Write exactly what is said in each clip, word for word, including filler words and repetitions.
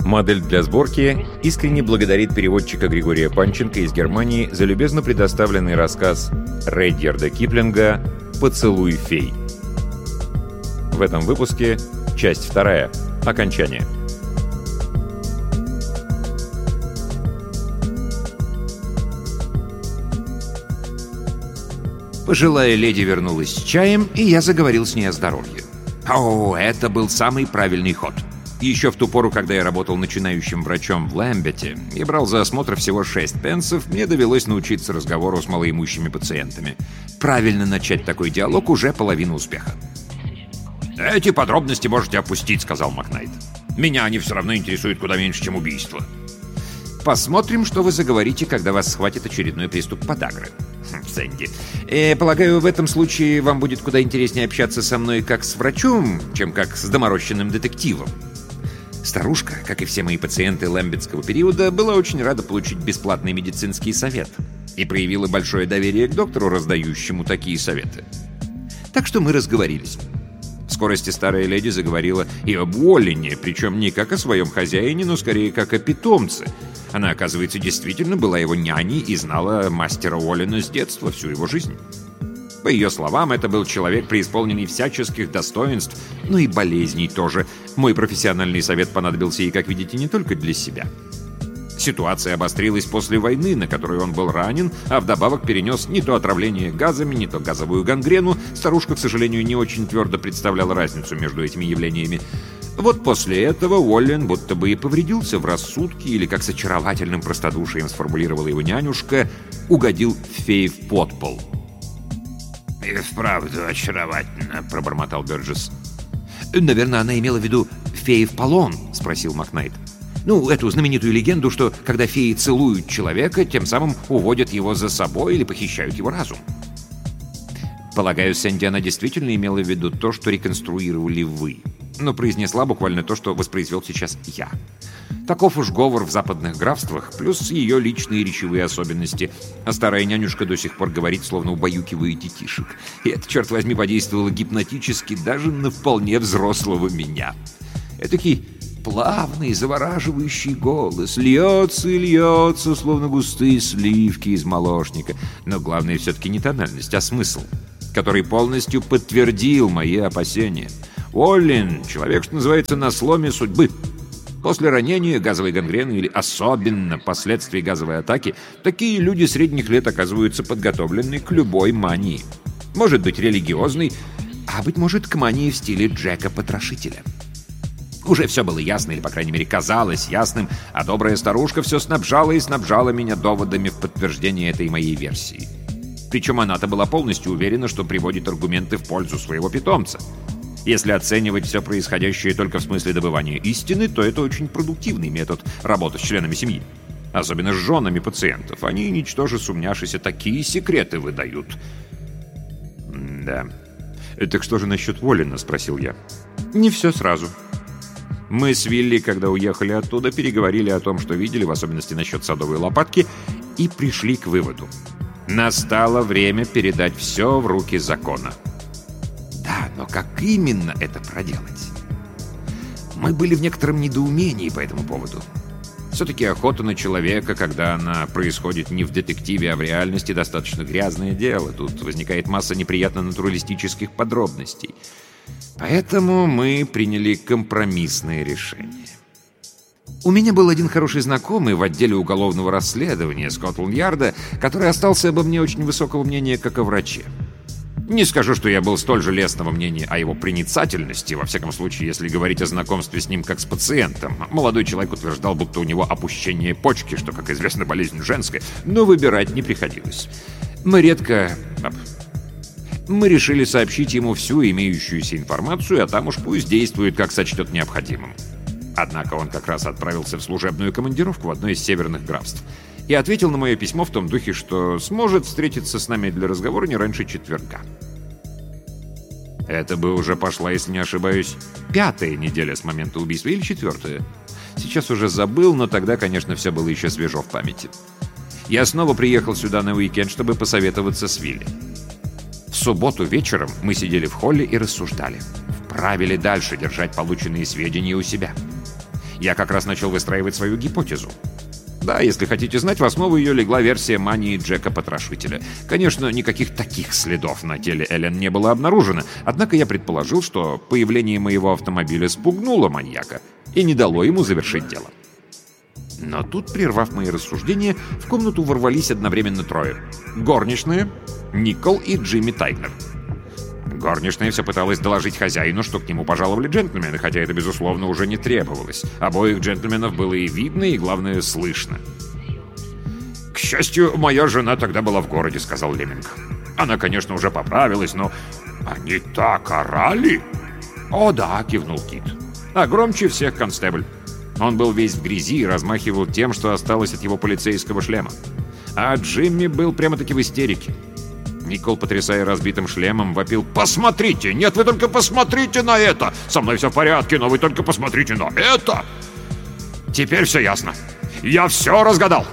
Модель для сборки искренне благодарит переводчика Григория Панченко из Германии за любезно предоставленный рассказ Редьярда Киплинга «Поцелуй фей». В этом выпуске часть вторая. Окончание. Пожилая леди вернулась с чаем, и я заговорил с ней о здоровье. О, это был самый правильный ход. Еще в ту пору, когда я работал начинающим врачом в Лэмбете и брал за осмотр всего шесть пенсов, мне довелось научиться разговору с малоимущими пациентами. Правильно начать такой диалог уже половина успеха. «Эти подробности можете опустить», — сказал Макнайт. «Меня они все равно интересуют куда меньше, чем убийство». «Посмотрим, что вы заговорите, когда вас схватит очередной приступ подагры». Хм, Сэнди, э, полагаю, в этом случае вам будет куда интереснее общаться со мной как с врачом, чем как с доморощенным детективом». Старушка, как и все мои пациенты лэмбетского периода, была очень рада получить бесплатный медицинский совет и проявила большое доверие к доктору, раздающему такие советы. Так что мы разговорились. В скорости старая леди заговорила и об Уоллене, причем не как о своем хозяине, но скорее как о питомце. Она, оказывается, действительно была его няней и знала мастера Уоллена с детства, всю его жизнь. По ее словам, это был человек, преисполненный всяческих достоинств, но и болезней тоже. Мой профессиональный совет понадобился ей, как видите, не только для себя. Ситуация обострилась после войны, на которой он был ранен, а вдобавок перенес не то отравление газами, не то газовую гангрену. Старушка, к сожалению, не очень твердо представляла разницу между этими явлениями. Вот после этого Уоллен будто бы и повредился в рассудке, или, как с очаровательным простодушием сформулировала его нянюшка, угодил фее в подпол. «И вправду очаровательно», — пробормотал Бёрджесс. «Наверное, она имела в виду феи в полон», — спросил Макнайт. «Ну, эту знаменитую легенду, что когда феи целуют человека, тем самым уводят его за собой или похищают его разум». Полагаю, Сэнди, она действительно имела в виду то, что реконструировали вы, но произнесла буквально то, что воспроизвел сейчас я. Таков уж говор в западных графствах, плюс ее личные речевые особенности. А старая нянюшка до сих пор говорит, словно убаюкивая детишек. И это, черт возьми, подействовало гипнотически даже на вполне взрослого меня. Этакий плавный, завораживающий голос. Льется и льется, словно густые сливки из молочника. Но главное все-таки не тональность, а смысл, который полностью подтвердил мои опасения. Уоллен — человек, что называется, на сломе судьбы. После ранения, газовой гангрены или особенно последствий газовой атаки, такие люди средних лет оказываются подготовлены к любой мании. Может быть, религиозной, а быть может, к мании в стиле Джека Потрошителя. Уже все было ясно, или, по крайней мере, казалось ясным, а добрая старушка все снабжала и снабжала меня доводами в подтверждение этой моей версии. Причем она-то была полностью уверена, что приводит аргументы в пользу своего питомца. Если оценивать все происходящее только в смысле добывания истины, то это очень продуктивный метод работы с членами семьи. Особенно с женами пациентов. Они, ничтоже сумняшися, такие секреты выдают. Да. «Так что же насчет Уоллена?» — спросил я. «Не все сразу. Мы с Вилли, когда уехали оттуда, переговорили о том, что видели, в особенности насчет садовой лопатки, и пришли к выводу. Настало время передать все в руки закона». Да, но как именно это проделать? Мы были в некотором недоумении по этому поводу. Все-таки охота на человека, когда она происходит не в детективе, а в реальности, достаточно грязное дело. Тут возникает масса неприятно натуралистических подробностей. Поэтому мы приняли компромиссное решение. У меня был один хороший знакомый в отделе уголовного расследования Скотланд-Ярда, который остался обо мне очень высокого мнения, как о враче. Не скажу, что я был столь же лестного мнения о его проницательности, во всяком случае, если говорить о знакомстве с ним как с пациентом. Молодой человек утверждал, будто у него опущение почки, что, как известно, болезнь женская, но выбирать не приходилось. Мы редко... Мы решили сообщить ему всю имеющуюся информацию, а там уж пусть действует, как сочтет необходимым. Однако он как раз отправился в служебную командировку в одно из северных графств и ответил на мое письмо в том духе, что сможет встретиться с нами для разговора не раньше четверга. Это бы уже пошла, если не ошибаюсь, пятая неделя с момента убийства или четвертая. Сейчас уже забыл, но тогда, конечно, все было еще свежо в памяти. Я снова приехал сюда на уикенд, чтобы посоветоваться с Вилли. В субботу вечером мы сидели в холле и рассуждали, вправе ли дальше держать полученные сведения у себя. Я как раз начал выстраивать свою гипотезу. Да, если хотите знать, в основу ее легла версия мании Джека-потрошителя. Конечно, никаких таких следов на теле Эллен не было обнаружено, однако я предположил, что появление моего автомобиля спугнуло маньяка и не дало ему завершить дело. Но тут, прервав мои рассуждения, в комнату ворвались одновременно трое. Горничная, Никол и Джимми Тайгнер. Горничная все пыталась доложить хозяину, что к нему пожаловали джентльмены, хотя это, безусловно, уже не требовалось. Обоих джентльменов было и видно, и, главное, слышно. «К счастью, моя жена тогда была в городе», — сказал Леминг. «Она, конечно, уже поправилась, но они так орали!» «О, да», — кивнул Кит. «А громче всех констебль. Он был весь в грязи и размахивал тем, что осталось от его полицейского шлема. А Джимми был прямо-таки в истерике. Никол, потрясая разбитым шлемом, вопил: «Посмотрите! Нет, вы только посмотрите на это! Со мной все в порядке, но вы только посмотрите на это!» Теперь все ясно. Я все разгадал.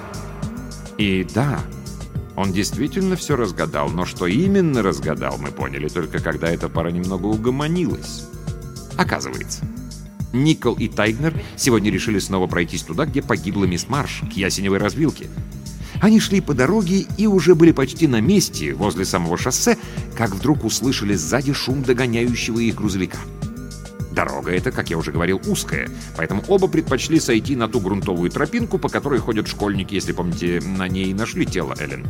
И да, он действительно все разгадал, но что именно разгадал, мы поняли только когда эта пара немного угомонилась. Оказывается, Никол и Тайгнер сегодня решили снова пройтись туда, где погибла мисс Марш, к Ясеневой развилке. Они шли по дороге и уже были почти на месте, возле самого шоссе, как вдруг услышали сзади шум догоняющего их грузовика. Дорога эта, как я уже говорил, узкая, поэтому оба предпочли сойти на ту грунтовую тропинку, по которой ходят школьники, если помните, на ней нашли тело Эллен.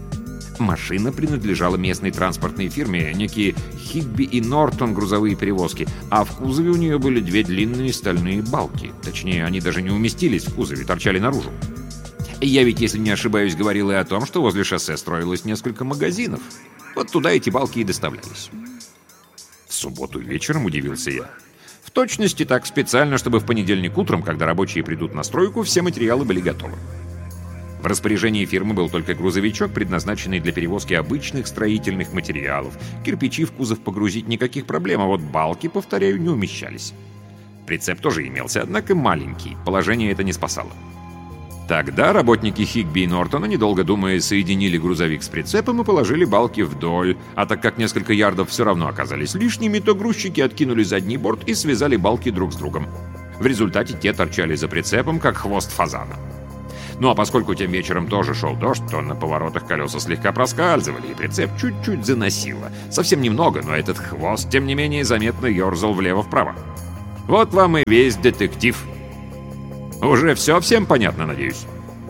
Машина принадлежала местной транспортной фирме, некие Хигби и Нортон грузовые перевозки, а в кузове у нее были две длинные стальные балки. Точнее, они даже не уместились в кузове, торчали наружу. Я ведь, если не ошибаюсь, говорил и о том, что возле шоссе строилось несколько магазинов. Вот туда эти балки и доставлялись. В субботу вечером, удивился я. В точности так, специально, чтобы в понедельник утром, когда рабочие придут на стройку, все материалы были готовы. В распоряжении фирмы был только грузовичок, предназначенный для перевозки обычных строительных материалов. Кирпичи в кузов погрузить никаких проблем, а вот балки, повторяю, не умещались. Прицеп тоже имелся, однако маленький, положение это не спасало. Тогда работники Хигби и Нортона, недолго думая, соединили грузовик с прицепом и положили балки вдоль, а так как несколько ярдов все равно оказались лишними, то грузчики откинули задний борт и связали балки друг с другом. В результате те торчали за прицепом, как хвост фазана. Ну а поскольку тем вечером тоже шел дождь, то на поворотах колеса слегка проскальзывали, и прицеп чуть-чуть заносило. Совсем немного, но этот хвост, тем не менее, заметно ерзал влево-вправо. Вот вам и весь детектив. Уже все всем понятно, надеюсь?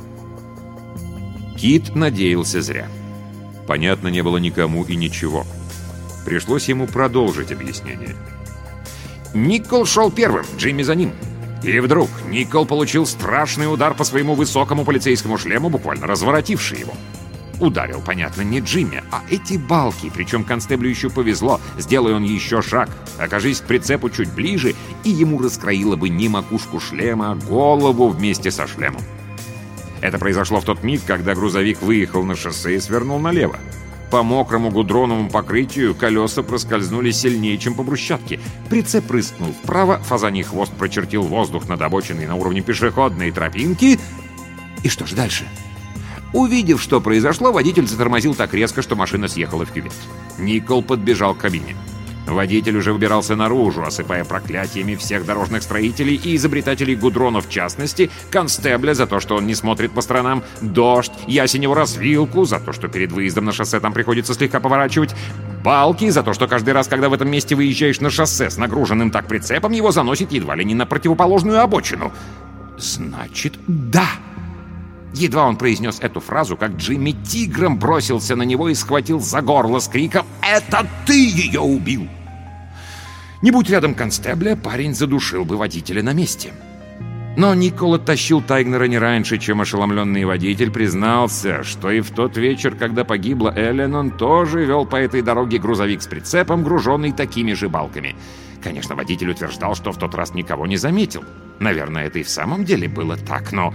Кит надеялся зря. Понятно не было никому и ничего. Пришлось ему продолжить объяснение. Никол шел первым, Джимми за ним. И вдруг Никол получил страшный удар по своему высокому полицейскому шлему, буквально разворотивший его. Ударил, понятно, не Джимми, а эти балки, причем констеблю еще повезло, сделай он еще шаг, окажись к прицепу чуть ближе, и ему раскроило бы не макушку шлема, а голову вместе со шлемом. Это произошло в тот миг, когда грузовик выехал на шоссе и свернул налево. По мокрому гудроновому покрытию колеса проскользнули сильнее, чем по брусчатке. Прицеп прыскнул вправо, фазаний хвост прочертил воздух над обочиной на уровне пешеходной тропинки. И что же дальше? Увидев, что произошло, водитель затормозил так резко, что машина съехала в кювет. Никол подбежал к кабине. Водитель уже выбирался наружу, осыпая проклятиями всех дорожных строителей и изобретателей гудрона в частности, констебля за то, что он не смотрит по сторонам, дождь, Ясеневу развилку за то, что перед выездом на шоссе там приходится слегка поворачивать, балки за то, что каждый раз, когда в этом месте выезжаешь на шоссе с нагруженным так прицепом, его заносит едва ли не на противоположную обочину. Значит, да! Едва он произнес эту фразу, как Джимми тигром бросился на него и схватил за горло с криком «Это ты ее убил!». Не будь рядом констебля, парень задушил бы водителя на месте. Но Никол оттащил Тайгнера не раньше, чем ошеломленный водитель признался, что и в тот вечер, когда погибла Эллен, он тоже вел по этой дороге грузовик с прицепом, груженный такими же балками. Конечно, водитель утверждал, что в тот раз никого не заметил. Наверное, это и в самом деле было так, но...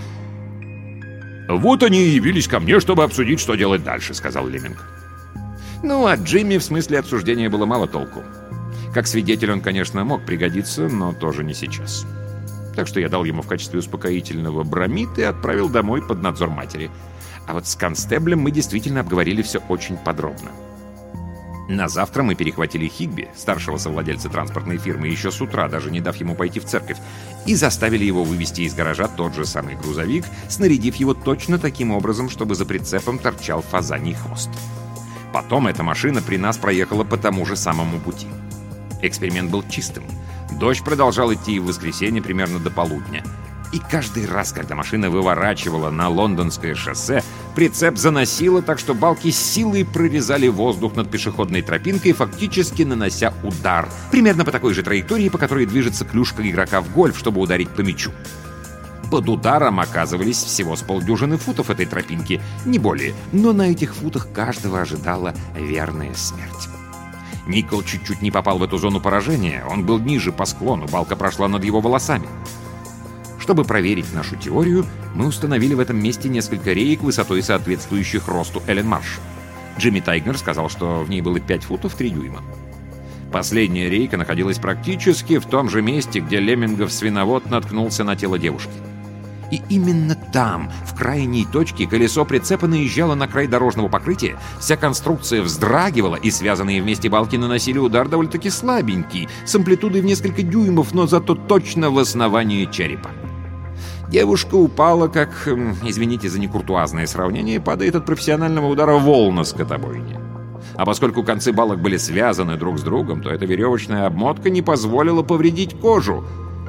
«Вот они и явились ко мне, чтобы обсудить, что делать дальше», — сказал Леминг. Ну, от Джимми в смысле обсуждения было мало толку. Как свидетель он, конечно, мог пригодиться, но тоже не сейчас. Так что я дал ему в качестве успокоительного бромид и отправил домой под надзор матери. А вот с констеблем мы действительно обговорили все очень подробно. На завтра мы перехватили Хигби, старшего совладельца транспортной фирмы, еще с утра, даже не дав ему пойти в церковь, и заставили его вывести из гаража тот же самый грузовик, снарядив его точно таким образом, чтобы за прицепом торчал фазаний хвост. Потом эта машина при нас проехала по тому же самому пути. Эксперимент был чистым. Дождь продолжал идти и в воскресенье примерно до полудня. И каждый раз, когда машина выворачивала на лондонское шоссе, прицеп заносило так, что балки с силой прорезали воздух над пешеходной тропинкой, фактически нанося удар. Примерно по такой же траектории, по которой движется клюшка игрока в гольф, чтобы ударить по мячу. Под ударом оказывались всего с полдюжины футов этой тропинки, не более. Но на этих футах каждого ожидала верная смерть. Никол чуть-чуть не попал в эту зону поражения. Он был ниже по склону, балка прошла над его волосами. Чтобы проверить нашу теорию, мы установили в этом месте несколько реек высотой, соответствующих росту Эллен Марш. Джимми Тайгнер сказал, что в ней было пять футов три дюйма. Последняя рейка находилась практически в том же месте, где Леммингов свиновод наткнулся на тело девушки. И именно там, в крайней точке, колесо прицепа наезжало на край дорожного покрытия, вся конструкция вздрагивала, и связанные вместе балки наносили удар довольно-таки слабенький, с амплитудой в несколько дюймов, но зато точно в основании черепа. Девушка упала, как, извините за некуртуазное сравнение, падает от профессионального удара волна с скотобойни. А поскольку концы балок были связаны друг с другом, то эта веревочная обмотка не позволила повредить кожу.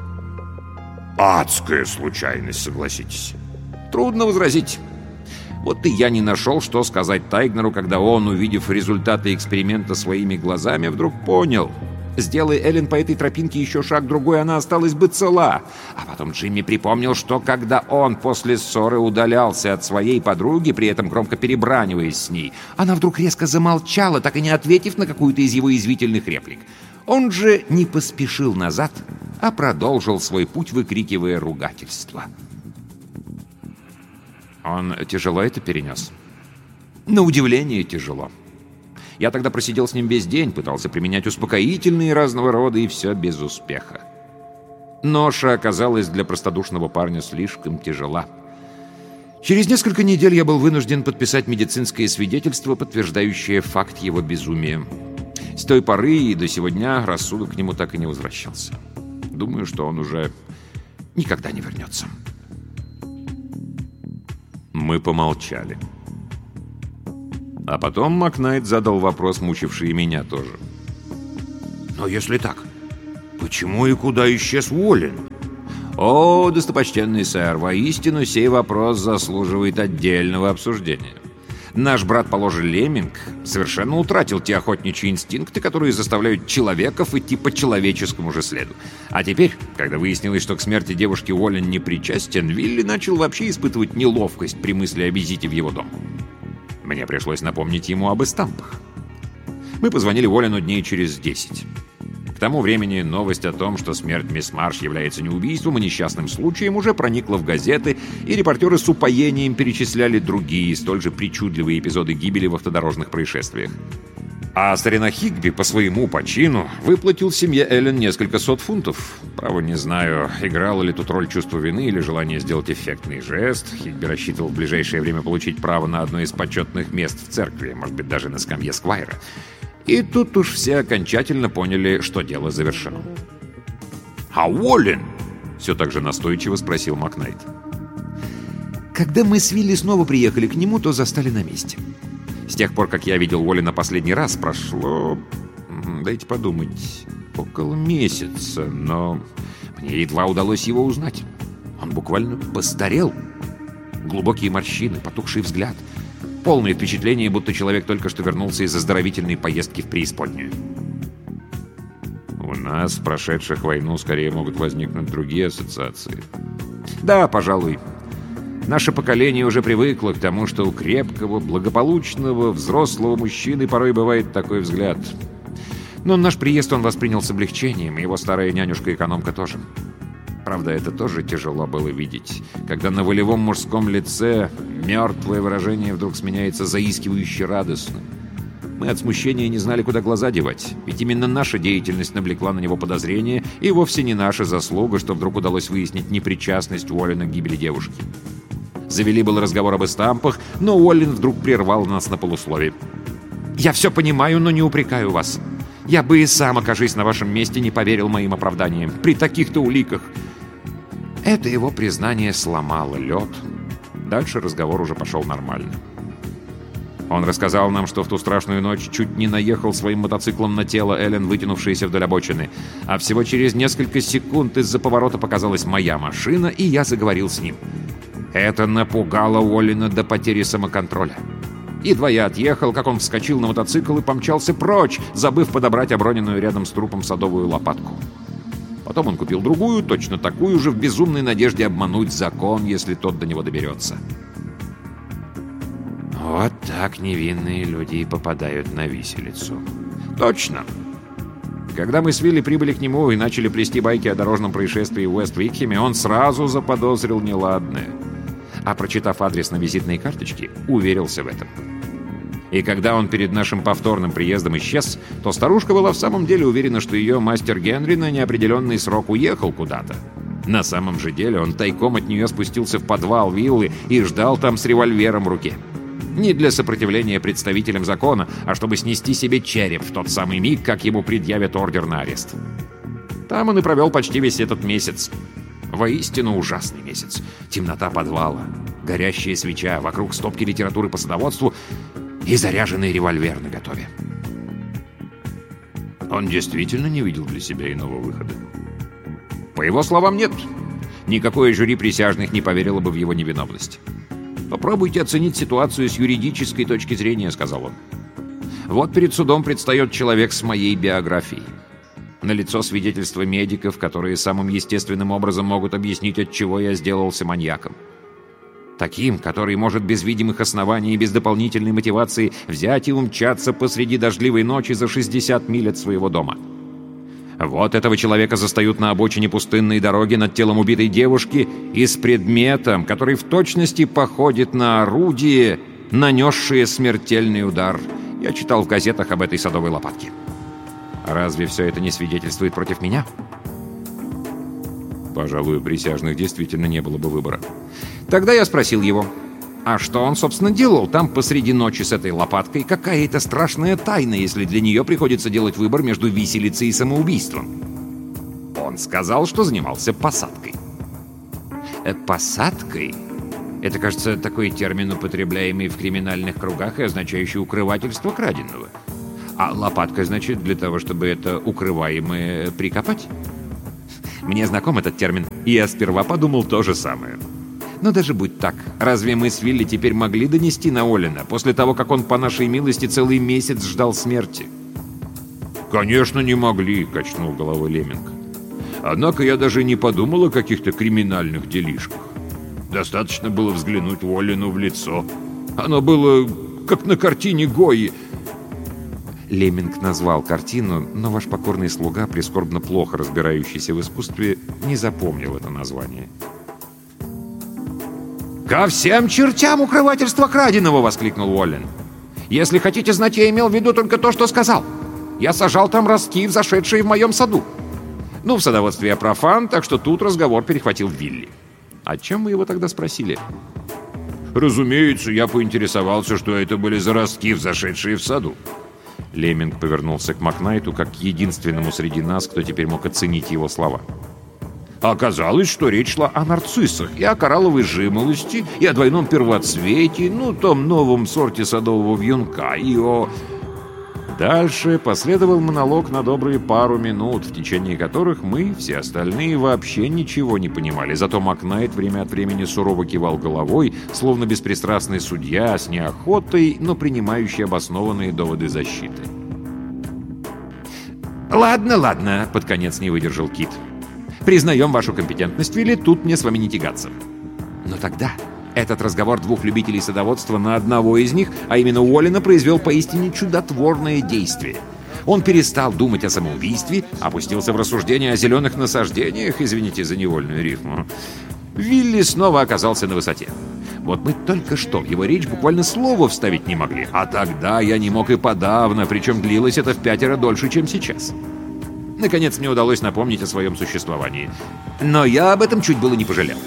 Адская случайность, согласитесь. Трудно возразить. Вот и я не нашел, что сказать Тайгнеру, когда он, увидев результаты эксперимента своими глазами, вдруг понял. Сделай Эллен по этой тропинке еще шаг-другой, она осталась бы цела. А потом Джимми припомнил, что когда он после ссоры удалялся от своей подруги, при этом громко перебраниваясь с ней, она вдруг резко замолчала, так и не ответив на какую-то из его язвительных реплик. Он же не поспешил назад, а продолжил свой путь, выкрикивая ругательства. Он тяжело это перенес? На удивление тяжело. Я тогда просидел с ним весь день, пытался применять успокоительные разного рода, и все без успеха. Ноша оказалась для простодушного парня слишком тяжела. Через несколько недель я был вынужден подписать медицинское свидетельство, подтверждающее факт его безумия. С той поры и до сего дня рассудок к нему так и не возвращался. Думаю, что он уже никогда не вернется. Мы помолчали. А потом Макнайт задал вопрос, мучивший меня тоже. «Но если так, почему и куда исчез Уоллен?» «О, достопочтенный сэр, воистину сей вопрос заслуживает отдельного обсуждения. Наш брат по ложе Лемминг совершенно утратил те охотничьи инстинкты, которые заставляют человеков идти по человеческому же следу. А теперь, когда выяснилось, что к смерти девушки Уоллен не причастен, Вилли начал вообще испытывать неловкость при мысли о визите в его дом. Мне пришлось напомнить ему об эстампах. Мы позвонили Уоллену дней через десять. К тому времени новость о том, что смерть мисс Марш является не убийством, а несчастным случаем, уже проникла в газеты, и репортеры с упоением перечисляли другие, столь же причудливые эпизоды гибели в автодорожных происшествиях. А старина Хигби по своему почину выплатил семье Эллен несколько сот фунтов. Право, не знаю, играло ли тут роль чувство вины или желание сделать эффектный жест. Хигби рассчитывал в ближайшее время получить право на одно из почетных мест в церкви, может быть, даже на скамье сквайра. И тут уж все окончательно поняли, что дело завершено. «А Уоллен?» — все так же настойчиво спросил Макнайт. Когда мы с Вилли снова приехали к нему, то застали на месте. С тех пор, как я видел Уоллена последний раз, прошло, дайте подумать, около месяца, но мне едва удалось его узнать. Он буквально постарел. Глубокие морщины, потухший взгляд. Полное впечатление, будто человек только что вернулся из оздоровительной поездки в преисподнюю. У нас, прошедших войну, скорее могут возникнуть другие ассоциации. Да, пожалуй. Наше поколение уже привыкло к тому, что у крепкого, благополучного, взрослого мужчины порой бывает такой взгляд. Но наш приезд он воспринял с облегчением, и его старая нянюшка-экономка тоже. Правда, это тоже тяжело было видеть, когда на волевом мужском лице мертвое выражение вдруг сменяется заискивающе радостным. Мы от смущения не знали, куда глаза девать, ведь именно наша деятельность навлекла на него подозрения, и вовсе не наша заслуга, что вдруг удалось выяснить непричастность Уоллена к гибели девушки. Завели был разговор об эстампах, но Уоллен вдруг прервал нас на полусловие. Я все понимаю, но не упрекаю вас. Я бы и сам, окажись на вашем месте, не поверил моим оправданиям. При таких-то уликах. Это его признание сломало лед. Дальше разговор уже пошел нормально. Он рассказал нам, что в ту страшную ночь чуть не наехал своим мотоциклом на тело Эллен, вытянувшееся вдоль обочины. А всего через несколько секунд из-за поворота показалась моя машина, и я заговорил с ним. Это напугало Уоллена до потери самоконтроля. Едва я отъехал, как он вскочил на мотоцикл и помчался прочь, забыв подобрать оброненную рядом с трупом садовую лопатку. Потом он купил другую, точно такую же, в безумной надежде обмануть закон, если тот до него доберется. Вот так невинные люди и попадают на виселицу. Точно. Когда мы с Вилли прибыли к нему и начали плести байки о дорожном происшествии в Уэст-Викхеме, он сразу заподозрил неладное. А прочитав адрес на визитной карточке, уверился в этом. И когда он перед нашим повторным приездом исчез, то старушка была в самом деле уверена, что ее мастер Генри на неопределенный срок уехал куда-то. На самом же деле он тайком от нее спустился в подвал виллы и ждал там с револьвером в руке. Не для сопротивления представителям закона, а чтобы снести себе череп в тот самый миг, как ему предъявят ордер на арест. Там он и провел почти весь этот месяц. Воистину ужасный месяц. Темнота подвала, горящая свеча, вокруг стопки литературы по садоводству и заряженный револьвер наготове. Он действительно не видел для себя иного выхода. По его словам, нет. Никакое жюри присяжных не поверило бы в его невиновность. «Попробуйте оценить ситуацию с юридической точки зрения», — сказал он. «Вот перед судом предстает человек с моей биографией. Налицо свидетельства медиков, которые самым естественным образом могут объяснить, от чего я сделался маньяком. Таким, который может без видимых оснований и без дополнительной мотивации взять и умчаться посреди дождливой ночи за шестьдесят миль от своего дома. Вот этого человека застают на обочине пустынной дороги над телом убитой девушки и с предметом, который в точности походит на орудие, нанесшее смертельный удар. Я читал в газетах об этой садовой лопатке. Разве все это не свидетельствует против меня?» Пожалуй, у присяжных действительно не было бы выбора. Тогда я спросил его, а что он, собственно, делал там посреди ночи с этой лопаткой? Какая это страшная тайна, если для нее приходится делать выбор между виселицей и самоубийством? Он сказал, что занимался посадкой. Э, посадкой? Это, кажется, такой термин, употребляемый в криминальных кругах и означающий укрывательство краденого. А лопатка, значит, для того, чтобы это укрываемое прикопать? Мне знаком этот термин, и я сперва подумал то же самое. Но даже будь так, разве мы с Вилли теперь могли донести на Уоллена после того, как он по нашей милости целый месяц ждал смерти? «Конечно, не могли», — качнул головой Леминг. «Однако я даже не подумал о каких-то криминальных делишках. Достаточно было взглянуть Уоллену в лицо. Оно было как на картине Гойи». Леминг назвал картину, но ваш покорный слуга, прискорбно плохо разбирающийся в искусстве, не запомнил это название. «Ко всем чертям укрывательство краденого!» — воскликнул Уоллен. «Если хотите знать, я имел в виду только то, что сказал. Я сажал там ростки, взошедшие в моем саду. Ну, в садоводстве я профан, так что тут разговор перехватил Вилли. О чем вы его тогда спросили?» «Разумеется, я поинтересовался, что это были за ростки, взошедшие в саду». Леминг повернулся к Макнайту как к единственному среди нас, кто теперь мог оценить его слова. Оказалось, что речь шла о нарциссах и о коралловой жимолости, и о двойном первоцвете, ну, том новом сорте садового вьюнка, и о... Дальше последовал монолог на добрые пару минут, в течение которых мы, все остальные, вообще ничего не понимали. Зато Макнайт время от времени сурово кивал головой, словно беспристрастный судья с неохотой, но принимающий обоснованные доводы защиты. «Ладно, ладно», — под конец не выдержал Кит. «Признаем вашу компетентность, Вилли, тут мне с вами не тягаться. Но тогда этот разговор двух любителей садоводства на одного из них, а именно Уоллена, произвел поистине чудотворное действие. Он перестал думать о самоубийстве, опустился в рассуждения о зеленых насаждениях, извините за невольную рифму. Вилли снова оказался на высоте. Вот мы только что в его речь буквально слова вставить не могли, а тогда я не мог и подавно, причем длилось это в пятеро дольше, чем сейчас. Наконец мне удалось напомнить о своем существовании. Но я об этом чуть было не пожалел.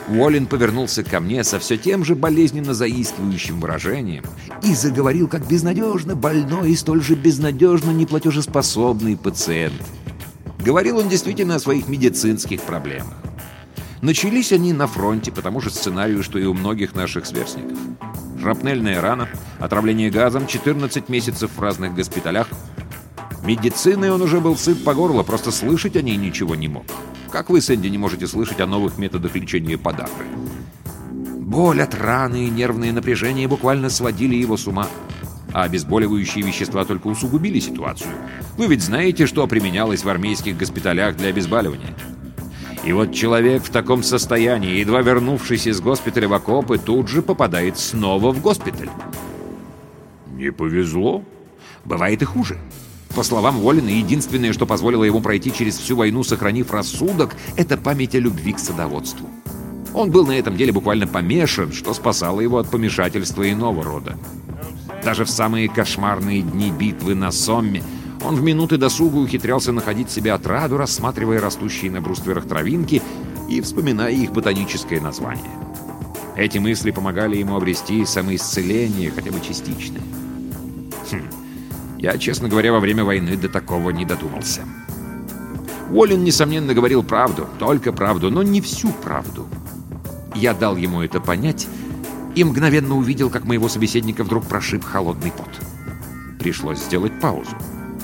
Уоллен повернулся ко мне со все тем же болезненно заискивающим выражением и заговорил как безнадежно больной и столь же безнадежно неплатежеспособный пациент. Говорил он действительно о своих медицинских проблемах. Начались они на фронте по тому же сценарию, что и у многих наших сверстников. Шрапнельная рана, отравление газом, четырнадцать месяцев в разных госпиталях. Медициной он уже был сыт по горло, просто слышать о ней ничего не мог. Как вы, Сэнди, не можете слышать о новых методах лечения подагры? Боль от раны и нервные напряжения буквально сводили его с ума. А обезболивающие вещества только усугубили ситуацию. Вы ведь знаете, что применялось в армейских госпиталях для обезболивания? И вот человек в таком состоянии, едва вернувшись из госпиталя в окопы, тут же попадает снова в госпиталь. Не повезло. Бывает и хуже. По словам Уоллена, единственное, что позволило ему пройти через всю войну, сохранив рассудок, это память о любви к садоводству. Он был на этом деле буквально помешан, что спасало его от помешательства иного рода. Даже в самые кошмарные дни битвы на Сомме он в минуты досуга ухитрялся находить себе отраду, рассматривая растущие на брустверах травинки и вспоминая их ботаническое название. Эти мысли помогали ему обрести самоисцеление, хотя бы частичное. Хм. Я, честно говоря, во время войны до такого не додумался. Уоллен, несомненно, говорил правду, только правду, но не всю правду. Я дал ему это понять и мгновенно увидел, как моего собеседника вдруг прошиб холодный пот. Пришлось сделать паузу.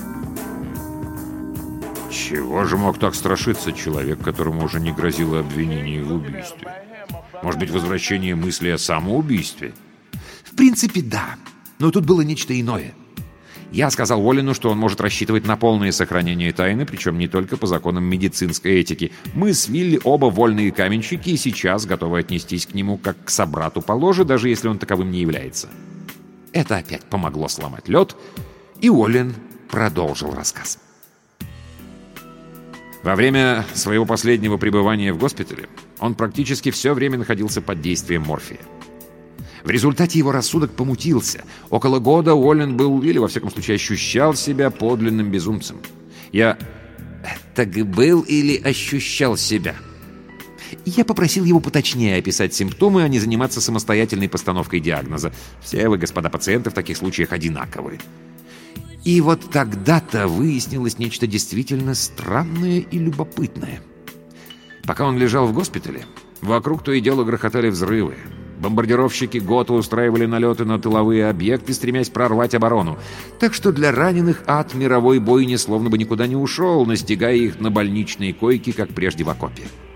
Чего же мог так страшиться человек, которому уже не грозило обвинение в убийстве? Может быть, возвращение мысли о самоубийстве? В принципе, да. Но тут было нечто иное. Я сказал Уоллену, что он может рассчитывать на полное сохранение тайны, причем не только по законам медицинской этики. Мы с Вилли оба вольные каменщики и сейчас готовы отнестись к нему как к собрату по ложе, даже если он таковым не является. Это опять помогло сломать лед, и Уоллен продолжил рассказ. Во время своего последнего пребывания в госпитале он практически все время находился под действием морфия. В результате его рассудок помутился. Около года Уоллен был, или во всяком случае ощущал себя подлинным безумцем. Я... Так был или ощущал себя? Я попросил его поточнее описать симптомы, а не заниматься самостоятельной постановкой диагноза. Все вы, господа пациенты, в таких случаях одинаковы. И вот тогда-то выяснилось нечто действительно странное и любопытное. Пока он лежал в госпитале, вокруг то и дело грохотали взрывы. Бомбардировщики ГОТА устраивали налеты на тыловые объекты, стремясь прорвать оборону. Так что для раненых ад мировой бойни словно бы никуда не ушел, настигая их на больничной койке, как прежде в окопе.